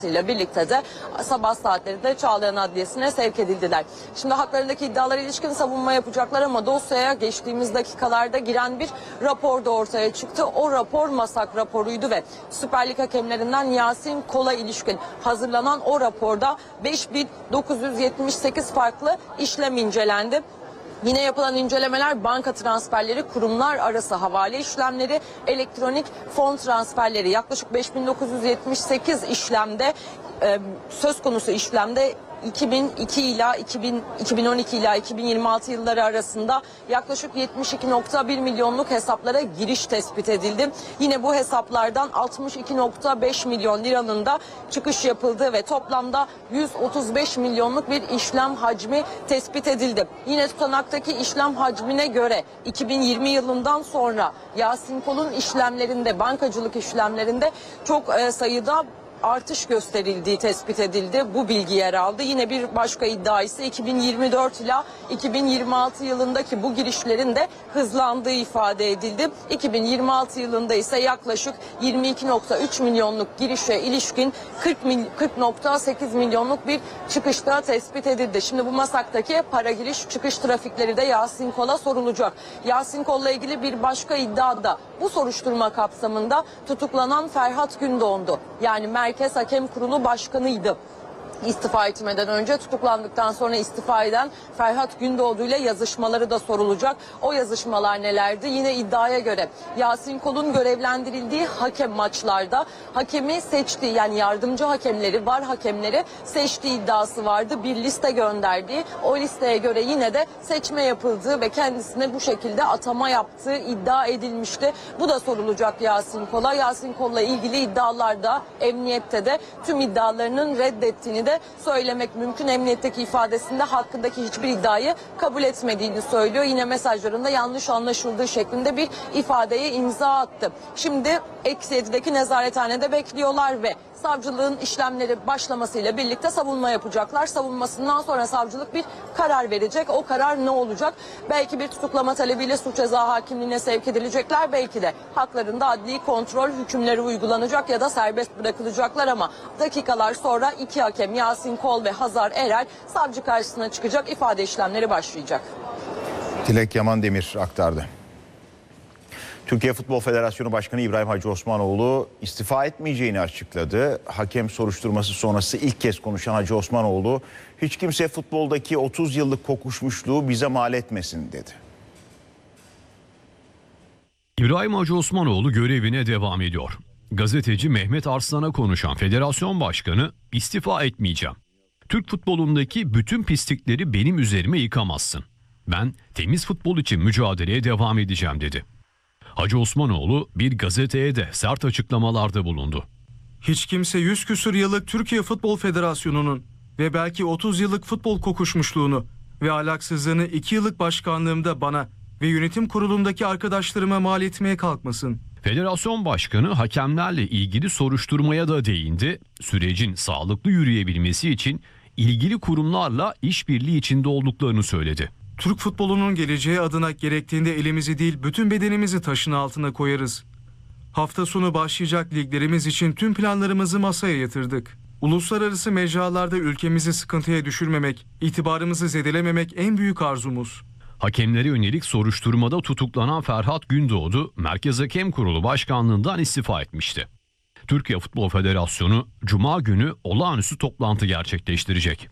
ile birlikte de sabah saatlerinde Çağlayan Adliyesi'ne sevk edildiler. Şimdi haklarındaki iddialara ilişkin savunma yapacaklar ama dosyaya geçtiğimiz dakikalarda giren bir rapor da ortaya çıktı. O rapor MASAK raporuydu ve Süper Lig hakemlerinden Yasin Kol'a ilişkin hazırlanan o raporda 5978 farklı işlem incelendi. Yine yapılan incelemeler banka transferleri, kurumlar arası havale işlemleri, elektronik fon transferleri, yaklaşık 5978 işlemde söz konusu işlemde 2012 ila 2026 yılları arasında yaklaşık 72.1 milyonluk hesaplara giriş tespit edildi. Yine bu hesaplardan 62.5 milyon liranın da çıkış yapıldığı ve toplamda 135 milyonluk bir işlem hacmi tespit edildi. Yine tutanaktaki işlem hacmine göre 2020 yılından sonra Yasin Kol'un işlemlerinde, bankacılık işlemlerinde çok sayıda artış gösterildiği tespit edildi. Bu bilgi yer aldı. Yine bir başka iddia ise 2024 ila 2026 yılındaki bu girişlerin de hızlandığı ifade edildi. 2026 yılında ise yaklaşık 22.3 milyonluk girişe ilişkin 40.8 milyonluk bir çıkışta tespit edildi. Şimdi bu MASAK'taki para giriş çıkış trafikleri de Yasin Kol'a sorulacak. Yasin Kol'la ilgili bir başka iddia da bu soruşturma kapsamında tutuklanan Ferhat Gündoğdu. Yani Merkez Hakem Kurulu Başkanı'ydı. İstifa etmeden önce tutuklandıktan sonra istifa eden Ferhat Gündoğdu ile yazışmaları da sorulacak. O yazışmalar nelerdi? Yine iddiaya göre Yasin Kol'un görevlendirildiği hakem maçlarda hakemi seçtiği, yani yardımcı hakemleri, VAR hakemleri seçtiği iddiası vardı. Bir liste gönderdiği, o listeye göre yine de seçme yapıldığı ve kendisine bu şekilde atama yaptığı iddia edilmişti. Bu da sorulacak Yasin Kol'a. Yasin Kol'la ilgili iddialarda emniyette de tüm iddialarının reddettiğini de söylemek mümkün. Emniyetteki ifadesinde hakkındaki hiçbir iddiayı kabul etmediğini söylüyor. Yine mesajlarında yanlış anlaşıldığı şeklinde bir ifadeye imza attı. Şimdi Eksi7'deki nezarethanede bekliyorlar ve savcılığın işlemleri başlamasıyla birlikte savunma yapacaklar. Savunmasından sonra savcılık bir karar verecek. O karar ne olacak? Belki bir tutuklama talebiyle suç ceza hakimliğine sevk edilecekler. Belki de haklarında adli kontrol hükümleri uygulanacak ya da serbest bırakılacaklar ama dakikalar sonra iki hakem Yasin Kol ve Hazar Erer savcı karşısına çıkacak. İfade işlemleri başlayacak. Dilek Yaman Demir aktardı. Türkiye Futbol Federasyonu Başkanı İbrahim Hacı Osmanoğlu istifa etmeyeceğini açıkladı. Hakem soruşturması sonrası ilk kez konuşan Hacı Osmanoğlu, hiç kimse futboldaki 30 yıllık kokuşmuşluğu bize mal etmesin dedi. İbrahim Hacı Osmanoğlu görevine devam ediyor. Gazeteci Mehmet Arslan'a konuşan federasyon başkanı, istifa etmeyeceğim. Türk futbolundaki bütün pislikleri benim üzerime yıkamazsın. Ben temiz futbol için mücadeleye devam edeceğim dedi. Hacı Osmanoğlu bir gazeteye de sert açıklamalarda bulundu. Hiç kimse 100 küsur yıllık Türkiye Futbol Federasyonu'nun ve belki 30 yıllık futbol kokuşmuşluğunu ve ahlaksızlığını 2 yıllık başkanlığımda bana ve yönetim kurulundaki arkadaşlarıma mal etmeye kalkmasın. Federasyon başkanı hakemlerle ilgili soruşturmaya da değindi. Sürecin sağlıklı yürüyebilmesi için ilgili kurumlarla işbirliği içinde olduklarını söyledi. Türk futbolunun geleceği adına gerektiğinde elimizi değil bütün bedenimizi taşın altına koyarız. Hafta sonu başlayacak liglerimiz için tüm planlarımızı masaya yatırdık. Uluslararası mecralarda ülkemizi sıkıntıya düşürmemek, itibarımızı zedelememek en büyük arzumuz. Hakemlere yönelik soruşturmada tutuklanan Ferhat Gündoğdu, Merkez Hakem Kurulu Başkanlığından istifa etmişti. Türkiye Futbol Federasyonu Cuma günü olağanüstü toplantı gerçekleştirecek.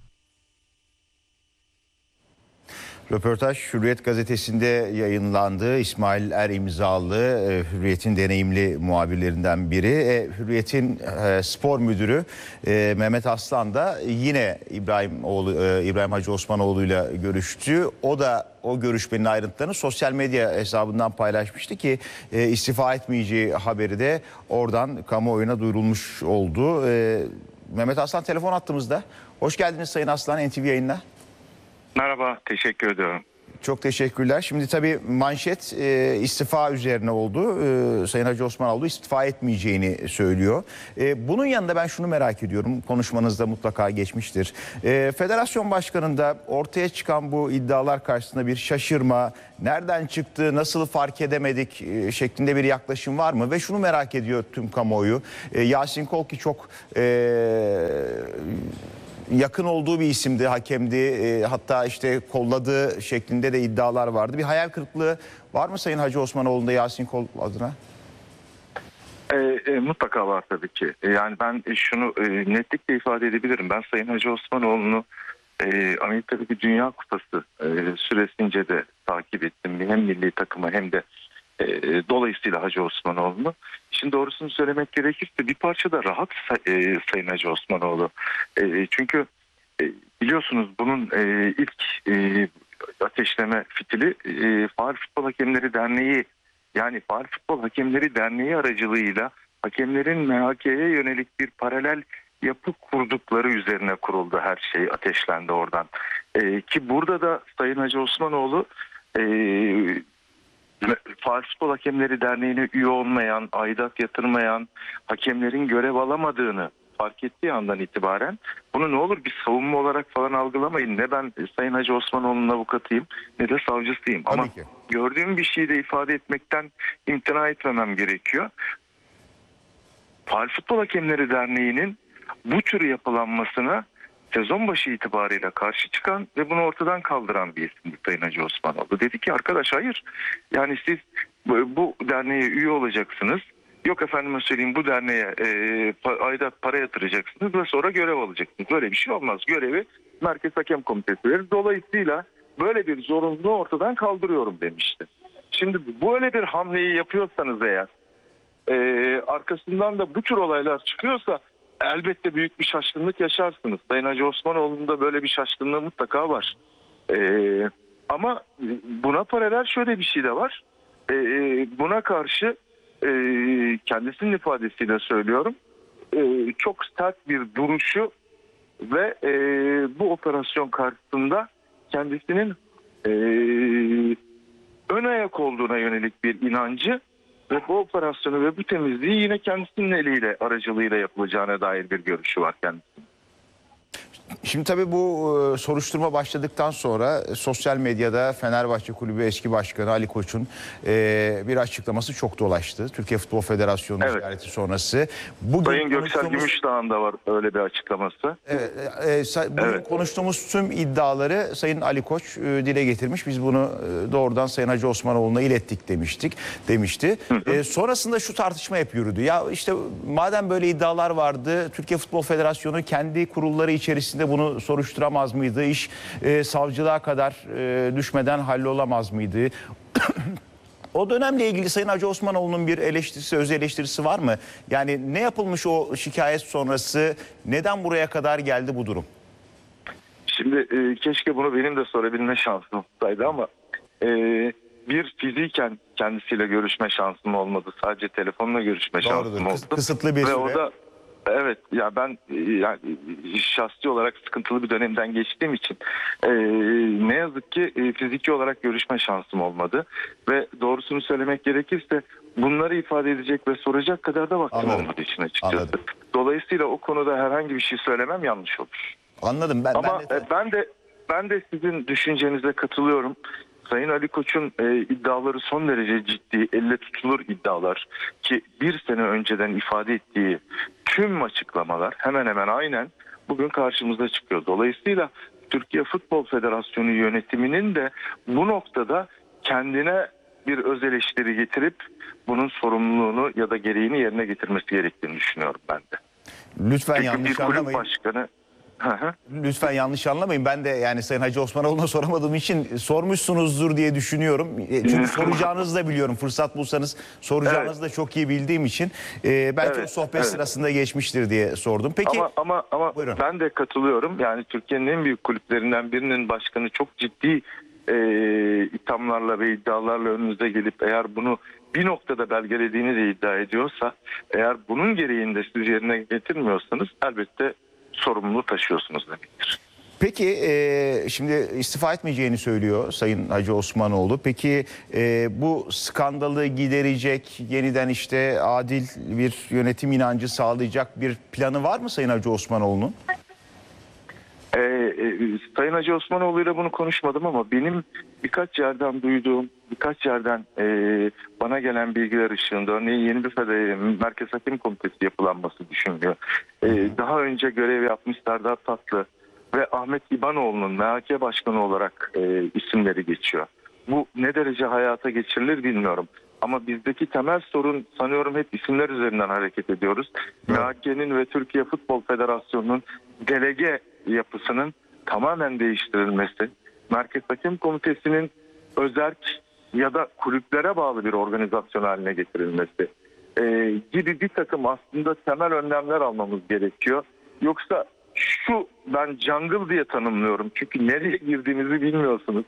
Röportaj Hürriyet gazetesinde yayınlandı. İsmail Er imzalı Hürriyet'in deneyimli muhabirlerinden biri. Hürriyet'in spor müdürü Mehmet Aslan da yine İbrahim Hacı Osmanoğlu'yla görüştü. O da o görüşmenin ayrıntılarını sosyal medya hesabından paylaşmıştı ki istifa etmeyeceği haberi de oradan kamuoyuna duyurulmuş oldu. Mehmet Aslan telefon attığımızda. Hoş geldiniz Sayın Aslan NTV yayınına. Merhaba, teşekkür ediyorum. Çok teşekkürler. Şimdi tabii manşet istifa üzerine oldu. Sayın Hacı Osmanoğlu istifa etmeyeceğini söylüyor. Bunun yanında ben şunu merak ediyorum. Konuşmanızda mutlaka geçmiştir. Federasyon Başkanı'nda ortaya çıkan bu iddialar karşısında bir şaşırma, nereden çıktı, nasıl fark edemedik şeklinde bir yaklaşım var mı? Ve şunu merak ediyor tüm kamuoyu. Yasin Kolki çok yakın olduğu bir isimdi, hakemdi. Hatta işte kolladığı şeklinde de iddialar vardı. Bir hayal kırıklığı var mı Sayın Hacı Osmanoğlu'nda Yasin Kol adına? Mutlaka var tabii ki. Yani ben şunu netlikle ifade edebilirim. Ben Sayın Hacı Osmanoğlu'nu Amerika'daki Dünya Kupası süresince de takip ettim. Hem milli takımı hem de dolayısıyla Hacı Osmanoğlu'nu. Şimdi doğrusunu söylemek gerekirse bir parça da rahat Sayın Hacı Osmanoğlu. Çünkü biliyorsunuz bunun ilk ateşleme fitili Faal Futbol Hakemleri Derneği, yani Faal Futbol Hakemleri Derneği aracılığıyla hakemlerin MHK'ye yönelik bir paralel yapı kurdukları üzerine kuruldu, her şey ateşlendi oradan. Ki burada da Sayın Hacı Osmanoğlu Faal Futbol Hakemleri Derneği'ne üye olmayan, aidat yatırmayan, hakemlerin görev alamadığını fark ettiği andan itibaren bunu ne olur bir savunma olarak falan algılamayın. Ne ben Sayın Hacı Osmanoğlu'nun avukatıyım ne de savcısıyım. Tabii Ama ki. gördüğüm bir şeyi de ifade etmekten imtina etmemem gerekiyor. Faal Futbol Hakemleri Derneği'nin bu tür yapılanmasına sezon başı itibariyle karşı çıkan ve bunu ortadan kaldıran bir isimdi Sayın Hacı Osmanoğlu. Dedi ki arkadaş hayır, yani siz bu derneğe üye olacaksınız. Yok efendime söyleyeyim bu derneğe aidat para yatıracaksınız ve sonra görev alacaksınız. Böyle bir şey olmaz. Görevi Merkez Hakem Komitesi verir. Dolayısıyla böyle bir zorunluluğu ortadan kaldırıyorum demişti. Şimdi böyle bir hamleyi yapıyorsanız eğer arkasından da bu tür olaylar çıkıyorsa elbette büyük bir şaşkınlık yaşarsınız. Sayın Hacı Osmanoğlu'nda böyle bir şaşkınlığı mutlaka var. Ama buna paralel şöyle bir şey de var. Buna karşı kendisinin ifadesiyle söylüyorum, çok sert bir duruşu ve bu operasyon karşısında kendisinin ön ayak olduğuna yönelik bir inancı ve bu operasyonu ve bu temizliği yine kendisinin eliyle, aracılığıyla yapılacağına dair bir görüşü var kendisinin. Şimdi tabii bu soruşturma başladıktan sonra sosyal medyada Fenerbahçe Kulübü eski başkanı Ali Koç'un bir açıklaması çok dolaştı. Türkiye Futbol Federasyonu ziyareti sonrası. Bugün Sayın Göksel Gümüşdağ'ın da var öyle bir açıklaması. Bugün konuştuğumuz tüm iddiaları Sayın Ali Koç dile getirmiş. Biz bunu doğrudan Sayın Hacı Osmanoğlu'na ilettik demişti. Sonrasında şu tartışma hep yürüdü. Ya işte madem böyle iddialar vardı, Türkiye Futbol Federasyonu kendi kurulları içerisinde bunu soruşturamaz mıydı? İş savcılığa kadar düşmeden hallolamaz mıydı? O dönemle ilgili Sayın Hacı Osmanoğlu'nun bir eleştirisi, öz eleştirisi var mı? Yani ne yapılmış o şikayet sonrası? Neden buraya kadar geldi bu durum? Şimdi keşke bunu benim de sorabilme şansım olsaydı ama bir fiziken kendisiyle görüşme şansım olmadı. Sadece telefonla görüşme şansım oldu. Kısıtlı bir süre. Ve o da evet ya ben yani şahsi olarak sıkıntılı bir dönemden geçtiğim için ne yazık ki fiziki olarak görüşme şansım olmadı ve doğrusunu söylemek gerekirse bunları ifade edecek ve soracak kadar da vaktim olmadığı için açıkçası. Anladım. Dolayısıyla o konuda herhangi bir şey söylemem yanlış olur. Anladım. Ben de sizin düşüncenize katılıyorum. Sayın Ali Koç'un iddiaları son derece ciddi, elle tutulur iddialar ki bir sene önceden ifade ettiği tüm açıklamalar hemen hemen aynen bugün karşımıza çıkıyor. Dolayısıyla Türkiye Futbol Federasyonu yönetiminin de bu noktada kendine bir öz eleştiri getirip bunun sorumluluğunu ya da gereğini yerine getirmesi gerektiğini düşünüyorum ben de. Lütfen Çünkü yanlış bir kulüp anlamayın. başkanı... Lütfen yanlış anlamayın. Ben de yani Sayın Hacı Osmanoğlu'na soramadığım için sormuşsunuzdur diye düşünüyorum. Çünkü soracağınızı da biliyorum. Fırsat bulsanız soracağınızı da çok iyi bildiğim için belki o sohbet sırasında geçmiştir diye sordum. Peki ama buyurun. Ben de katılıyorum. Yani Türkiye'nin en büyük kulüplerinden birinin başkanı çok ciddi ithamlarla ve iddialarla önünüze gelip eğer bunu bir noktada belgelediğini de iddia ediyorsa, eğer bunun gereğini de siz yerine getirmiyorsanız elbette sorumluluğu taşıyorsunuz demektir. Peki şimdi istifa etmeyeceğini söylüyor Sayın Hacı Osmanoğlu. Peki bu skandalı giderecek, yeniden işte adil bir yönetim inancı sağlayacak bir planı var mı Sayın Hacı Osmanoğlu'nun? Sayın Hacı Osmanoğlu ile bunu konuşmadım ama benim birkaç yerden duyduğum, birkaç yerden bana gelen bilgiler ışığında, örneğin yeni bir Merkez Hakem Komitesi yapılanması düşünülüyor. Daha önce görev yapmış Serdar Tatlı ve Ahmet İbanoğlu'nun MHK Başkanı olarak isimleri geçiyor. Bu ne derece hayata geçirilir bilmiyorum. Ama bizdeki temel sorun sanıyorum hep isimler üzerinden hareket ediyoruz. MHK'nin ve Türkiye Futbol Federasyonu'nun delege yapısının tamamen değiştirilmesi, Merkez Hakem Komitesi'nin özerk ya da kulüplere bağlı bir organizasyon haline getirilmesi gibi bir takım aslında temel önlemler almamız gerekiyor. Yoksa ben jungle diye tanımlıyorum. Çünkü nereye girdiğinizi bilmiyorsunuz.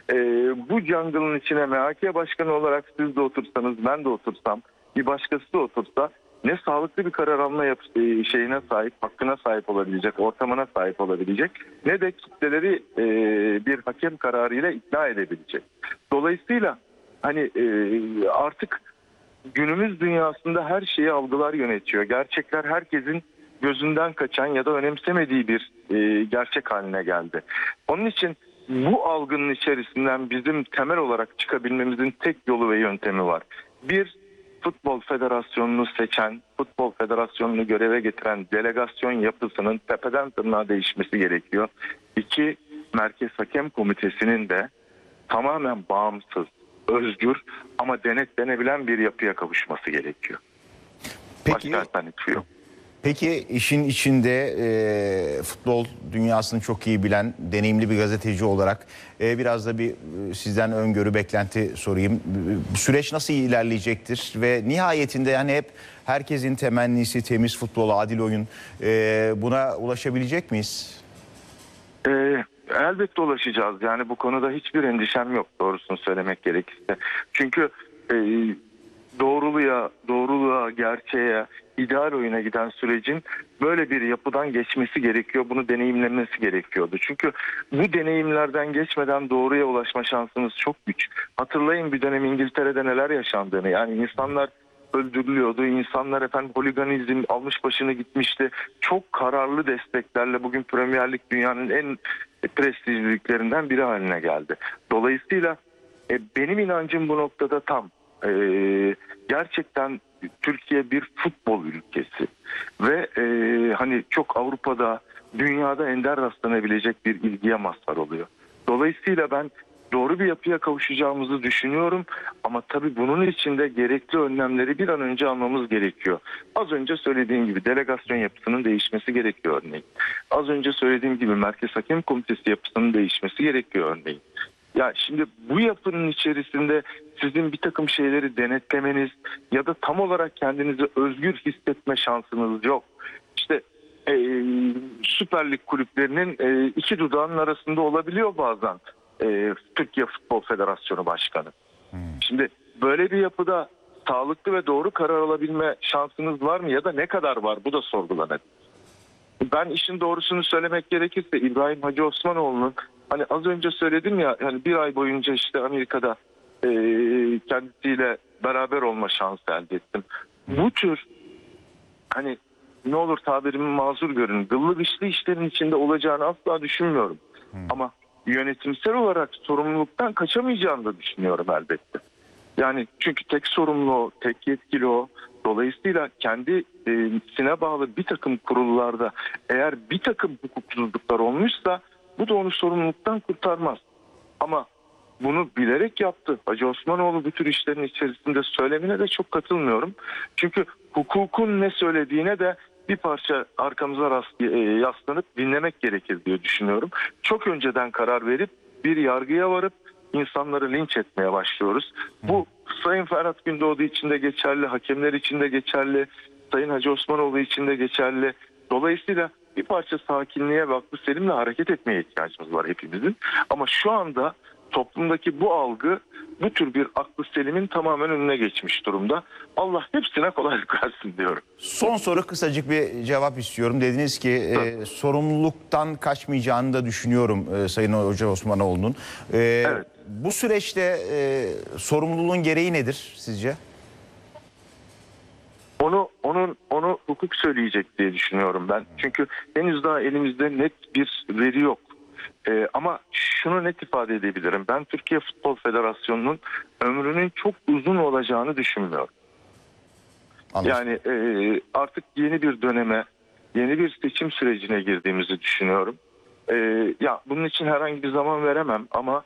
Bu jungle'ın içine MHK Başkanı olarak siz de otursanız, ben de otursam, bir başkası da otursa ne sağlıklı bir karar alma şeyine sahip, hakkına sahip olabilecek, ortamına sahip olabilecek, ne de kitleleri bir hakem kararıyla ikna edebilecek. Dolayısıyla hani artık günümüz dünyasında her şeyi algılar yönetiyor. Gerçekler herkesin gözünden kaçan ya da önemsemediği bir gerçek haline geldi. Onun için bu algının içerisinden bizim temel olarak çıkabilmemizin tek yolu ve yöntemi var. Bir, Futbol Federasyonu'nu seçen, Futbol Federasyonu'nu göreve getiren delegasyon yapısının tepeden tırnağa değişmesi gerekiyor. İki, Merkez Hakem Komitesi'nin de tamamen bağımsız, özgür ama denetlenebilen bir yapıya kavuşması gerekiyor. Başka alternatif yok. Peki işin içinde futbol dünyasını çok iyi bilen deneyimli bir gazeteci olarak biraz da bir sizden öngörü, beklenti sorayım. Bu süreç nasıl ilerleyecektir ve nihayetinde yani hep herkesin temennisi temiz futbol, adil oyun, buna ulaşabilecek miyiz? Elbette ulaşacağız. Yani bu konuda hiçbir endişem yok doğrusunu söylemek gerekirse. Çünkü doğruluğa, gerçeğe, ideal oyuna giden sürecin böyle bir yapıdan geçmesi gerekiyor. Bunu deneyimlemesi gerekiyordu. Çünkü bu deneyimlerden geçmeden doğruya ulaşma şansınız çok güç. Hatırlayın bir dönem İngiltere'de neler yaşandığını. Yani insanlar öldürülüyordu. İnsanlar holiganizm almış başını gitmişti. Çok kararlı desteklerle bugün Premier Lig dünyanın en prestijli liglerinden biri haline geldi. Dolayısıyla benim inancım bu noktada tam. Gerçekten Türkiye bir futbol ülkesi ve hani çok Avrupa'da, dünyada ender rastlanabilecek bir ilgiye mazhar oluyor. Dolayısıyla ben doğru bir yapıya kavuşacağımızı düşünüyorum ama tabii bunun için de gerekli önlemleri bir an önce almamız gerekiyor. Az önce söylediğim gibi delegasyon yapısının değişmesi gerekiyor örneğin. Az önce söylediğim gibi Merkez Hakem Komitesi yapısının değişmesi gerekiyor örneğin. Ya şimdi bu yapının içerisinde sizin bir takım şeyleri denetlemeniz ya da tam olarak kendinizi özgür hissetme şansınız yok. İşte Süper Lig kulüplerinin iki dudağının arasında olabiliyor bazen Türkiye Futbol Federasyonu Başkanı. Şimdi böyle bir yapıda sağlıklı ve doğru karar alabilme şansınız var mı ya da ne kadar var, bu da sorgulanır. Ben işin doğrusunu söylemek gerekirse İbrahim Hacı Osmanoğlu'nun hani az önce söyledim ya, hani bir ay boyunca işte Amerika'da kendisiyle beraber olma şansı elde ettim. Bu tür hani ne olur tabirimi mazur görün, gıllı dişli işlerin içinde olacağını asla düşünmüyorum. Ama yönetimsel olarak sorumluluktan kaçamayacağını da düşünüyorum elbette. Yani çünkü tek sorumlu o, tek yetkili o. Dolayısıyla kendisine bağlı bir takım kurullarda eğer bir takım hukuksuzluklar olmuşsa bu da onu sorumluluktan kurtarmaz. Ama bunu bilerek yaptı. Hacı Osmanoğlu bu tür işlerin içerisinde söylemine de çok katılmıyorum. Çünkü hukukun ne söylediğine de bir parça arkamıza yaslanıp dinlemek gerekir diye düşünüyorum. Çok önceden karar verip bir yargıya varıp insanları linç etmeye başlıyoruz. Bu Sayın Ferhat Gündoğdu için de geçerli, hakemler için de geçerli, Sayın Hacı Osmanoğlu için de geçerli. Dolayısıyla bir parça sakinliğe ve aklı selimle hareket etmeye ihtiyacımız var hepimizin. Ama şu anda toplumdaki bu algı bu tür bir aklı selimin tamamen önüne geçmiş durumda. Allah hepsine kolaylık versin diyorum. Son soru, kısacık bir cevap istiyorum. Dediniz ki sorumluluktan kaçmayacağını da düşünüyorum Sayın Hoca Osmanoğlu'nun. Evet. Bu süreçte sorumluluğun gereği nedir sizce? Onu hukuk söyleyecek diye düşünüyorum ben. Çünkü henüz daha elimizde net bir veri yok. Ama şunu net ifade edebilirim. Ben Türkiye Futbol Federasyonu'nun ömrünün çok uzun olacağını düşünmüyorum. Anladım. Yani artık yeni bir döneme, yeni bir seçim sürecine girdiğimizi düşünüyorum. Ya bunun için herhangi bir zaman veremem ama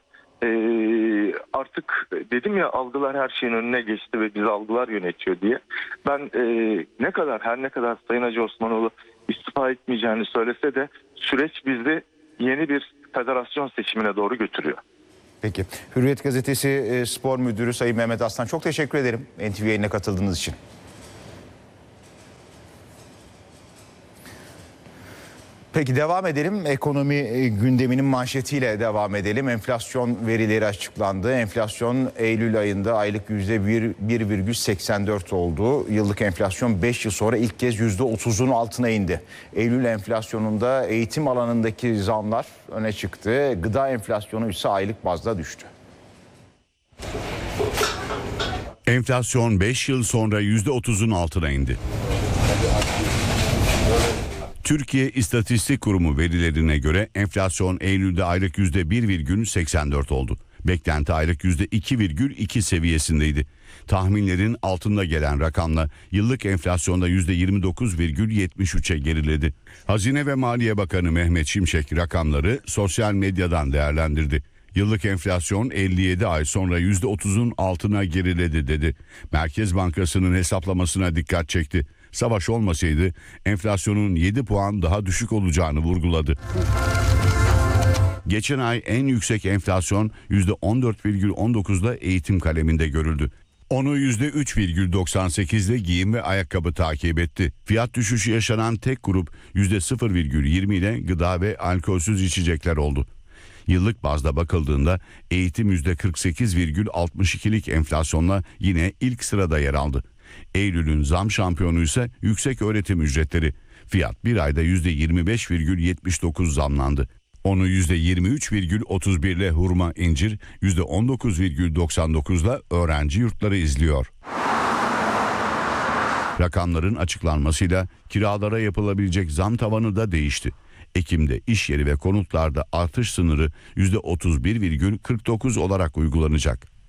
artık dedim ya, algılar her şeyin önüne geçti ve bizi algılar yönetiyor diye. Ben her ne kadar Sayın Hacı Osmanoğlu istifa etmeyeceğini söylese de süreç bizi yeni bir federasyon seçimine doğru götürüyor. Peki. Hürriyet Gazetesi Spor Müdürü Sayın Mehmet Aslan, çok teşekkür ederim NTV yayınına katıldığınız için. Peki devam edelim. Ekonomi gündeminin manşetiyle devam edelim. Enflasyon verileri açıklandı. Enflasyon Eylül ayında aylık %1,84 oldu. Yıllık enflasyon 5 yıl sonra ilk kez %30'un altına indi. Eylül enflasyonunda eğitim alanındaki zamlar öne çıktı. Gıda enflasyonu ise aylık bazda düştü. Enflasyon 5 yıl sonra %30'un altına indi. Türkiye İstatistik Kurumu verilerine göre enflasyon Eylül'de aylık %1,84 oldu. Beklenti aylık %2,2 seviyesindeydi. Tahminlerin altında gelen rakamla yıllık enflasyonda %29,73'e geriledi. Hazine ve Maliye Bakanı Mehmet Şimşek rakamları sosyal medyadan değerlendirdi. Yıllık enflasyon 57 ay sonra %30'un altına geriledi dedi. Merkez Bankası'nın hesaplamasına dikkat çekti. Savaş olmasaydı enflasyonun 7 puan daha düşük olacağını vurguladı. Geçen ay en yüksek enflasyon %14,19'da eğitim kaleminde görüldü. Onu %3,98'de giyim ve ayakkabı takip etti. Fiyat düşüşü yaşanan tek grup %0,20 ile gıda ve alkolsüz içecekler oldu. Yıllık bazda bakıldığında eğitim %48,62'lik enflasyonla yine ilk sırada yer aldı. Eylül'ün zam şampiyonu ise yüksek öğretim ücretleri. Fiyat bir ayda %25,79 zamlandı. Onu %23,31 ile hurma incir, %19,99 ile öğrenci yurtları izliyor. Rakamların açıklanmasıyla kiralara yapılabilecek zam tavanı da değişti. Ekim'de iş yeri ve konutlarda artış sınırı %31,49 olarak uygulanacak.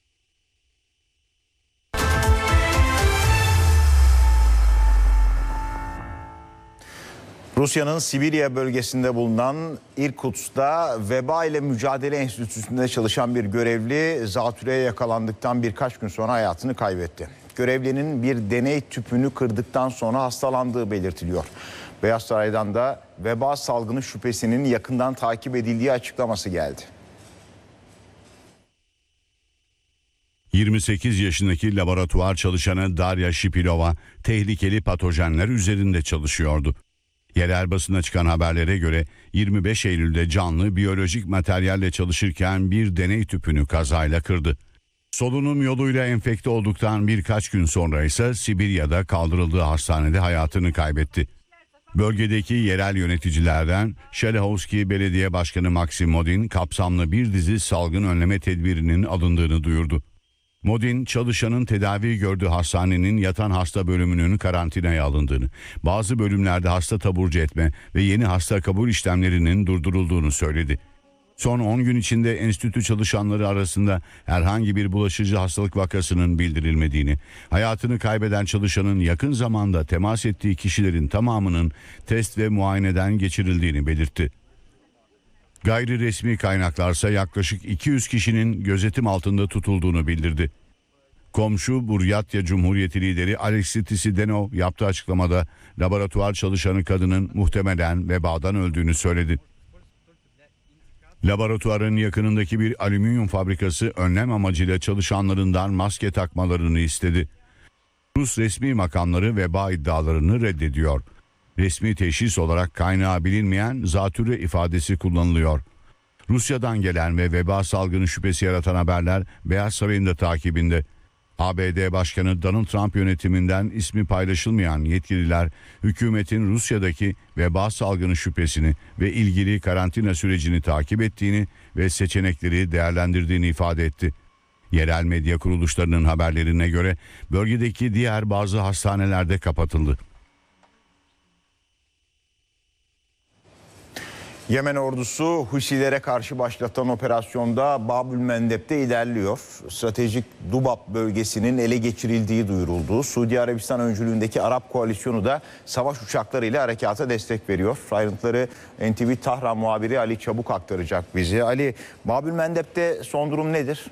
Rusya'nın Sibirya bölgesinde bulunan İrkutsk'ta Veba ile Mücadele Enstitüsü'nde çalışan bir görevli zatürreye yakalandıktan birkaç gün sonra hayatını kaybetti. Görevlinin bir deney tüpünü kırdıktan sonra hastalandığı belirtiliyor. Beyaz Saray'dan da veba salgını şüphesinin yakından takip edildiği açıklaması geldi. 28 yaşındaki laboratuvar çalışanı Darya Shipilova tehlikeli patojenler üzerinde çalışıyordu. Yerel basına çıkan haberlere göre 25 Eylül'de canlı biyolojik materyalle çalışırken bir deney tüpünü kazayla kırdı. Solunum yoluyla enfekte olduktan birkaç gün sonra ise Sibirya'da kaldırıldığı hastanede hayatını kaybetti. Bölgedeki yerel yöneticilerden Şelehovski Belediye Başkanı Maxim Modin kapsamlı bir dizi salgın önleme tedbirinin alındığını duyurdu. Modin, çalışanın tedavi gördüğü hastanenin yatan hasta bölümünün karantinaya alındığını, bazı bölümlerde hasta taburcu etme ve yeni hasta kabul işlemlerinin durdurulduğunu söyledi. Son 10 gün içinde enstitü çalışanları arasında herhangi bir bulaşıcı hastalık vakasının bildirilmediğini, hayatını kaybeden çalışanın yakın zamanda temas ettiği kişilerin tamamının test ve muayeneden geçirildiğini belirtti. Gayri resmi kaynaklarsa yaklaşık 200 kişinin gözetim altında tutulduğunu bildirdi. Komşu Buryatya Cumhuriyeti lideri Alexis Tisidenov yaptığı açıklamada laboratuvar çalışanı kadının muhtemelen vebadan öldüğünü söyledi. Laboratuvarın yakınındaki bir alüminyum fabrikası önlem amacıyla çalışanlarından maske takmalarını istedi. Rus resmi makamları veba iddialarını reddediyor. Resmi teşhis olarak kaynağı bilinmeyen zatürre ifadesi kullanılıyor. Rusya'dan gelen ve veba salgını şüphesi yaratan haberler Beyaz Saray'ın da takibinde. ABD Başkanı Donald Trump yönetiminden ismi paylaşılmayan yetkililer hükümetin Rusya'daki veba salgını şüphesini ve ilgili karantina sürecini takip ettiğini ve seçenekleri değerlendirdiğini ifade etti. Yerel medya kuruluşlarının haberlerine göre bölgedeki diğer bazı hastaneler de kapatıldı. Yemen ordusu Husilere karşı başlatılan operasyonda Babül Mendeb'de ilerliyor. Stratejik Dubab bölgesinin ele geçirildiği duyuruldu. Suudi Arabistan öncülüğündeki Arap koalisyonu da savaş uçaklarıyla harekata destek veriyor. Ayrıntıları NTV Tahran muhabiri Ali Çabuk aktaracak bize. Ali, Babül Mendeb'de son durum nedir?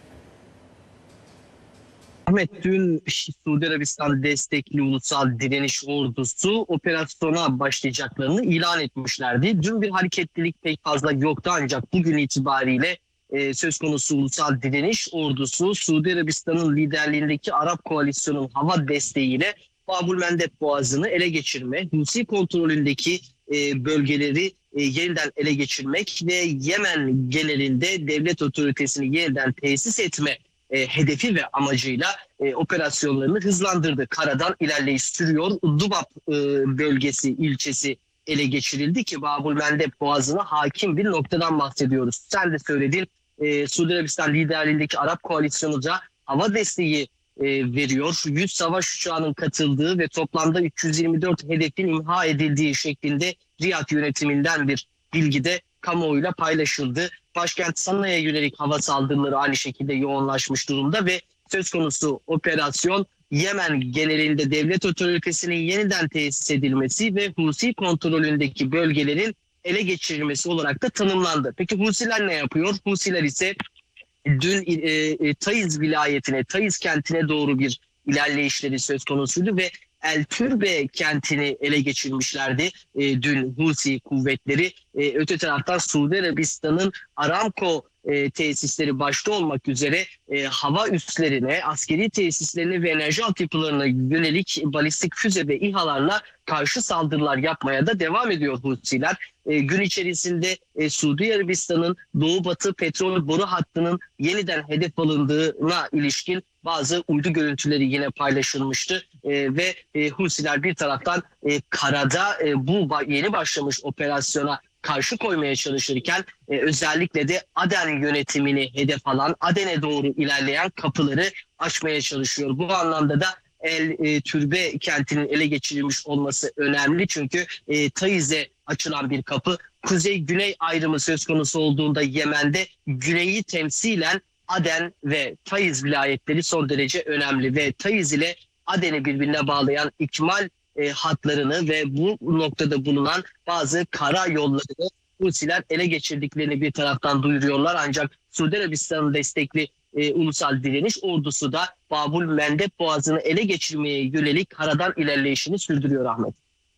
Ahmet, dün Suudi Arabistan destekli Ulusal Direniş Ordusu operasyona başlayacaklarını ilan etmişlerdi. Dün bir hareketlilik pek fazla yoktu ancak bugün itibariyle söz konusu Ulusal Direniş Ordusu Suudi Arabistan'ın liderliğindeki Arap Koalisyon'un hava desteğiyle Babül Mendeb Boğazı'nı ele geçirme, Husi kontrolündeki bölgeleri yeniden ele geçirmek ve Yemen genelinde devlet otoritesini yeniden tesis etme hedefi ve amacıyla operasyonlarını hızlandırdı. Karadan ilerleyiş sürüyor. Dubab bölgesi, ilçesi ele geçirildi ki Babül Mendeb Boğazı'na hakim bir noktadan bahsediyoruz. Sen de söyledin, Suudi Arabistan liderliğindeki Arap Koalisyonu da hava desteği veriyor. 100 savaş uçağının katıldığı ve toplamda 324 hedefin imha edildiği şeklinde Riyad yönetiminden bir bilgi de kamuoyuyla paylaşıldı. Başkent Sana'ya yönelik hava saldırıları aynı şekilde yoğunlaşmış durumda ve söz konusu operasyon Yemen genelinde devlet otoritesinin yeniden tesis edilmesi ve Husi kontrolündeki bölgelerin ele geçirilmesi olarak da tanımlandı. Peki Husiler ne yapıyor? Husiler ise dün Taiz vilayetine, Taiz kentine doğru bir ilerleyişleri söz konusuydu ve El Türbe kentini ele geçirmişlerdi dün Husi kuvvetleri. Öte taraftan Suudi Arabistan'ın Aramco tesisleri başta olmak üzere hava üslerine, askeri tesislerine ve enerji altyapılarına yönelik balistik füze ve İHA'larla karşı saldırılar yapmaya da devam ediyor Husiler. Gün içerisinde Suudi Arabistan'ın Doğu Batı petrol boru hattının yeniden hedef alındığına ilişkin bazı uydu görüntüleri yine paylaşılmıştı ve Husiler bir taraftan karada bu yeni başlamış operasyona karşı koymaya çalışırken özellikle de Aden yönetimini hedef alan, Aden'e doğru ilerleyen kapıları açmaya çalışıyor. Bu anlamda da El Türbe kentinin ele geçirilmiş olması önemli çünkü Taiz'e açılan bir kapı. Kuzey-güney ayrımı söz konusu olduğunda Yemen'de güneyi temsilen Aden ve Taiz vilayetleri son derece önemli ve Taiz ile Aden'i birbirine bağlayan ikmal hatlarını ve bu noktada bulunan bazı kara yollarını Husiler ele geçirdiklerini bir taraftan duyuruyorlar. Ancak Suudi Arabistan'ın destekli Ulusal Direniş Ordusu da Babül Mendeb Boğazı'nı ele geçirmeye yönelik karadan ilerleyişini sürdürüyor Ahmet.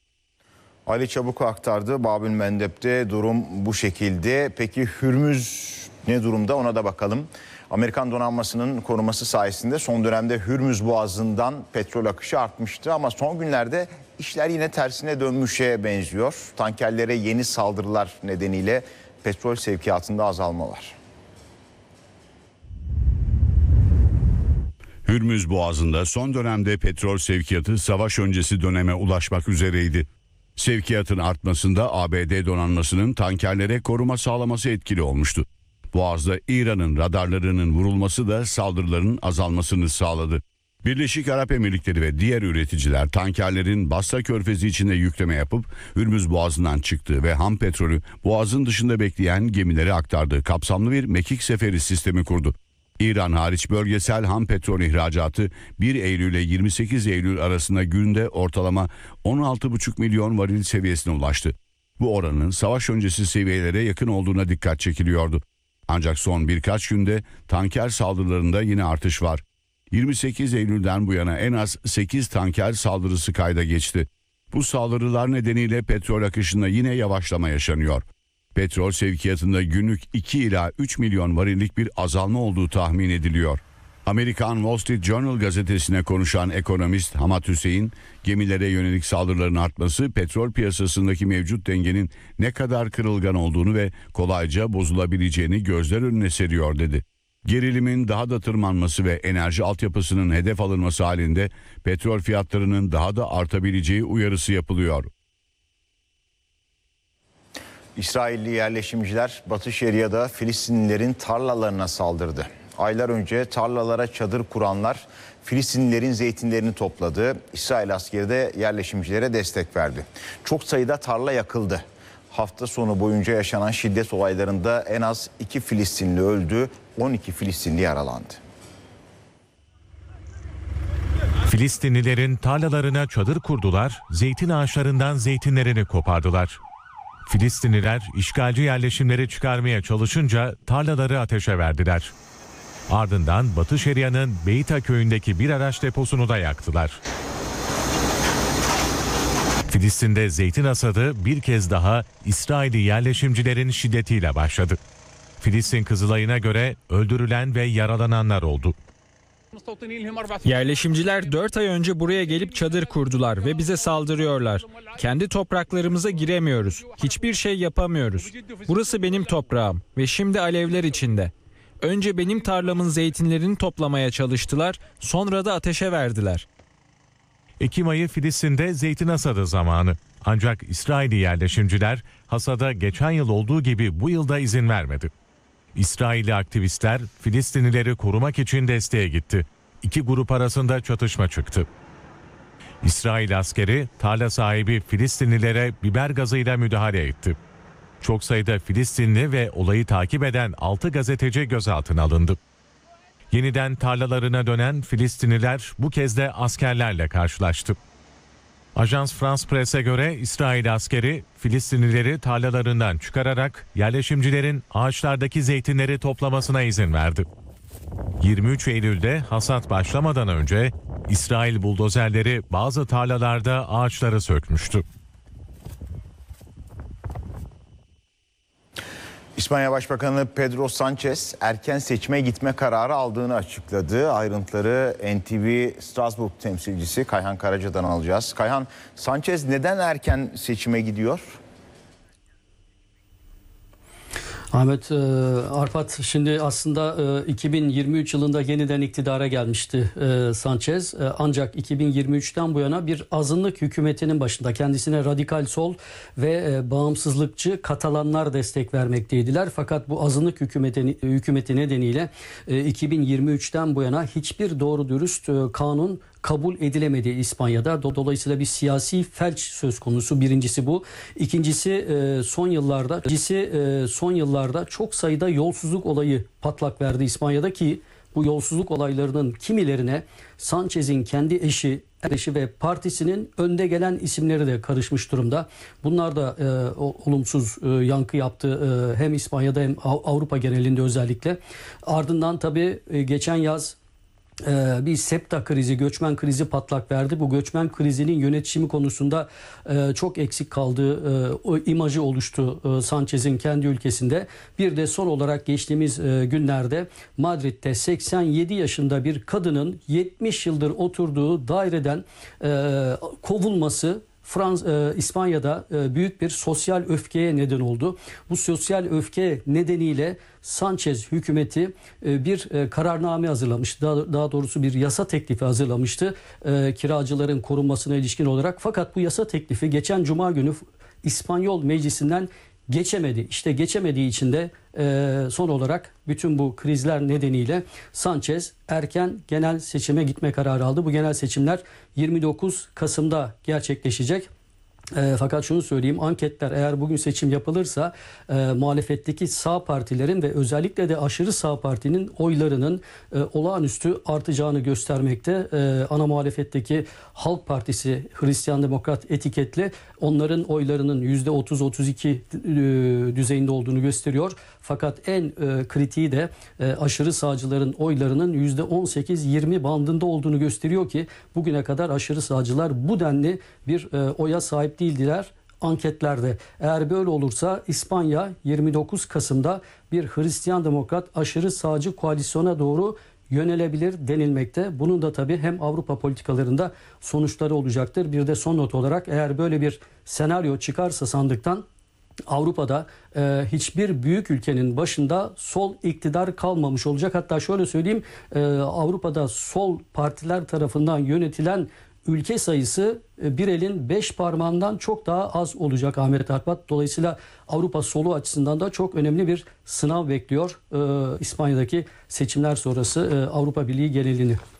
Ali Çabuk aktardı. Babül Mendeb'de durum bu şekilde. Peki Hürmüz ne durumda, ona da bakalım. Amerikan donanmasının koruması sayesinde son dönemde Hürmüz Boğazı'ndan petrol akışı artmıştı ama son günlerde işler yine tersine dönmüşe benziyor. Tankerlere yeni saldırılar nedeniyle petrol sevkiyatında azalma var. Hürmüz Boğazı'nda son dönemde petrol sevkiyatı savaş öncesi döneme ulaşmak üzereydi. Sevkiyatın artmasında ABD donanmasının tankerlere koruma sağlaması etkili olmuştu. Boğaz'da İran'ın radarlarının vurulması da saldırıların azalmasını sağladı. Birleşik Arap Emirlikleri ve diğer üreticiler tankerlerin Basra Körfezi içinde yükleme yapıp Hürmüz Boğazı'ndan çıktığı ve ham petrolü Boğaz'ın dışında bekleyen gemilere aktardığı kapsamlı bir mekik seferi sistemi kurdu. İran hariç bölgesel ham petrol ihracatı 1 Eylül ile 28 Eylül arasında günde ortalama 16,5 milyon varil seviyesine ulaştı. Bu oranın savaş öncesi seviyelere yakın olduğuna dikkat çekiliyordu. Ancak son birkaç günde tanker saldırılarında yine artış var. 28 Eylül'den bu yana en az 8 tanker saldırısı kayda geçti. Bu saldırılar nedeniyle petrol akışında yine yavaşlama yaşanıyor. Petrol sevkiyatında günlük 2 ila 3 milyon varillik bir azalma olduğu tahmin ediliyor. Amerikan Wall Street Journal gazetesine konuşan ekonomist Hamad Hüseyin, gemilere yönelik saldırıların artması petrol piyasasındaki mevcut dengenin ne kadar kırılgan olduğunu ve kolayca bozulabileceğini gözler önüne seriyor dedi. Gerilimin daha da tırmanması ve enerji altyapısının hedef alınması halinde petrol fiyatlarının daha da artabileceği uyarısı yapılıyor. İsrailli yerleşimciler Batı Şeria'da Filistinlilerin tarlalarına saldırdı. Aylar önce tarlalara çadır kuranlar Filistinlilerin zeytinlerini topladı. İsrail askeri de yerleşimcilere destek verdi. Çok sayıda tarla yakıldı. Hafta sonu boyunca yaşanan şiddet olaylarında en az 2 Filistinli öldü, 12 Filistinli yaralandı. Filistinlilerin tarlalarına çadır kurdular, zeytin ağaçlarından zeytinlerini kopardılar. Filistinliler işgalci yerleşimleri çıkarmaya çalışınca tarlaları ateşe verdiler. Ardından Batı Şeria'nın Beyta köyündeki bir araç deposunu da yaktılar. Filistin'de zeytin hasadı bir kez daha İsrailli yerleşimcilerin şiddetiyle başladı. Filistin Kızılay'ına göre öldürülen ve yaralananlar oldu. Yerleşimciler 4 ay önce buraya gelip çadır kurdular ve bize saldırıyorlar. Kendi topraklarımıza giremiyoruz. Hiçbir şey yapamıyoruz. Burası benim toprağım ve şimdi alevler içinde. Önce benim tarlamın zeytinlerini toplamaya çalıştılar, sonra da ateşe verdiler. Ekim ayı Filistin'de zeytin hasadı zamanı. Ancak İsrailli yerleşimciler hasada geçen yıl olduğu gibi bu yılda izin vermedi. İsrailli aktivistler Filistinlileri korumak için desteğe gitti. İki grup arasında çatışma çıktı. İsrail askeri tarla sahibi Filistinlilere biber gazıyla müdahale etti. Çok sayıda Filistinli ve olayı takip eden 6 gazeteci gözaltına alındı. Yeniden tarlalarına dönen Filistinliler bu kez de askerlerle karşılaştı. Ajans France Press'e göre İsrail askeri Filistinlileri tarlalarından çıkararak yerleşimcilerin ağaçlardaki zeytinleri toplamasına izin verdi. 23 Eylül'de hasat başlamadan önce İsrail buldozerleri bazı tarlalarda ağaçları sökmüştü. İspanya Başbakanı Pedro Sánchez erken seçime gitme kararı aldığını açıkladı. Ayrıntıları NTV Strasbourg temsilcisi Kayhan Karaca'dan alacağız. Kayhan, Sánchez neden erken seçime gidiyor? Ahmet, Arpat, şimdi aslında 2023 yılında yeniden iktidara gelmişti Sánchez. Ancak 2023'ten bu yana bir azınlık hükümetinin başında, kendisine radikal sol ve bağımsızlıkçı Katalanlar destek vermekteydiler. Fakat bu azınlık hükümeti nedeniyle 2023'ten bu yana hiçbir doğru dürüst kanun kabul edilemedi İspanya'da. Dolayısıyla bir siyasi felç söz konusu. Birincisi bu. İkincisi son yıllarda çok sayıda yolsuzluk olayı patlak verdi İspanya'da ki bu yolsuzluk olaylarının kimilerine Sánchez'in kendi eşi ve partisinin önde gelen isimleri de karışmış durumda. Bunlar da olumsuz yankı yaptı hem İspanya'da hem Avrupa genelinde özellikle. Ardından tabii geçen yaz bir SEPTA krizi, göçmen krizi patlak verdi. Bu göçmen krizinin yönetişimi konusunda çok eksik kaldığı imajı oluştu Sánchez'in kendi ülkesinde. Bir de son olarak geçtiğimiz günlerde Madrid'de 87 yaşında bir kadının 70 yıldır oturduğu daireden kovulması İspanya'da büyük bir sosyal öfkeye neden oldu. Bu sosyal öfke nedeniyle Sánchez hükümeti bir kararname hazırlamıştı. Daha doğrusu bir yasa teklifi hazırlamıştı kiracıların korunmasına ilişkin olarak. Fakat bu yasa teklifi geçen Cuma günü İspanyol Meclisi'nden geçemedi. İşte geçemediği için de son olarak bütün bu krizler nedeniyle Sánchez erken genel seçime gitme kararı aldı. Bu genel seçimler 29 Kasım'da gerçekleşecek. Fakat şunu söyleyeyim, anketler eğer bugün seçim yapılırsa muhalefetteki sağ partilerin ve özellikle de aşırı sağ partinin oylarının olağanüstü artacağını göstermekte. Ana muhalefetteki Halk Partisi Hristiyan Demokrat etiketli onların oylarının %30-32 düzeyinde olduğunu gösteriyor. Fakat en kritiği de aşırı sağcıların oylarının %18-20 bandında olduğunu gösteriyor ki bugüne kadar aşırı sağcılar bu denli bir oya sahip değildiler anketlerde. Eğer böyle olursa İspanya 29 Kasım'da bir Hristiyan Demokrat aşırı sağcı koalisyona doğru yönelebilir denilmekte. Bunun da tabii hem Avrupa politikalarında sonuçları olacaktır. Bir de son not olarak eğer böyle bir senaryo çıkarsa sandıktan Avrupa'da hiçbir büyük ülkenin başında sol iktidar kalmamış olacak. Hatta şöyle söyleyeyim, Avrupa'da sol partiler tarafından yönetilen ülke sayısı bir elin 5 parmağından çok daha az olacak Ahmet Arpat. Dolayısıyla Avrupa solu açısından da çok önemli bir sınav bekliyor İspanya'daki seçimler sonrası Avrupa Birliği genelini.